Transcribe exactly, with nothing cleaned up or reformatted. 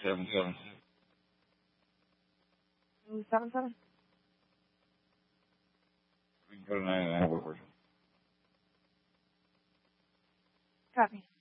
seven seven. Two seven seven. We can go to nine and a half. Copy.